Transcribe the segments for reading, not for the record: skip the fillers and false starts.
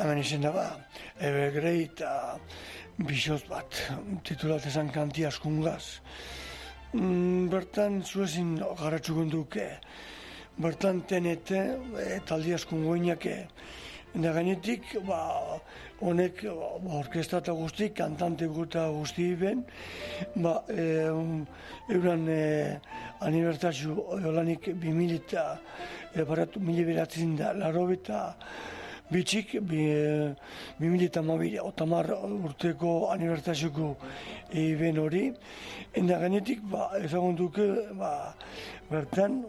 hemen izan da ba, Evergrey eta Bixoz bat, titulat esan kanti askungaz. Bertan zuezin garratxukon duke, bertan tenete taldi askungoinake. Eta gainetik, honek orkestra eta guztik, kantante eta guzti ben, euran anibertsio olanik 2000 da, laro eta bitxik, 2012 otamar urteko anibertsioko ben hori. Eta gainetik, ezagun duke, bertan,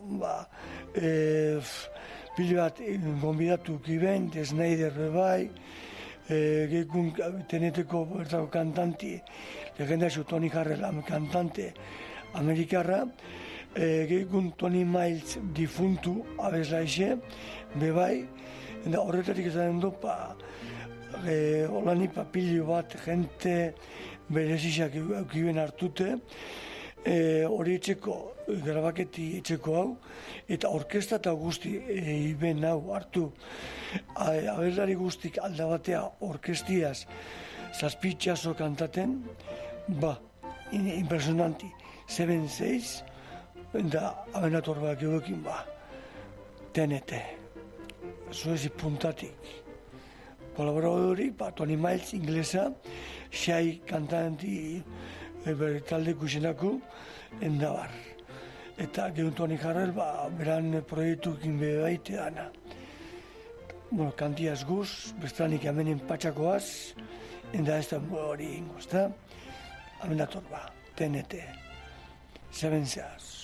pili bat gonbidatu kiben, Snyder bebai, gekun teneteko bertako kantanti, legendazio Tony Harrell kantante amerikarra, gekun Tony Miles difuntu abeslaixe, bebai, eta horretatik ezaten du, holani pili bat jente berezizak eukiben hartute, hori etxeko, grabaketi etxeko hau, eta orkestra eta guzti iben hau hartu. Abeslari guztik aldabatea orkestiaz zazpitxazo kantaten, impresionanti, 7-6, eta abenatorbaak egoekin, TNT, Suezi puntatik. Kolaboradori, Tony Miles inglesa, Shai kantanti, talde kusenako, endabar. Eta gehun Tony Harrell, beran proiektukin bebaite dana. Kantiaz guz, bestanik amenen patxakoaz, enda ez da hori ingo, ezta? Amenator TNT, 7 Stars.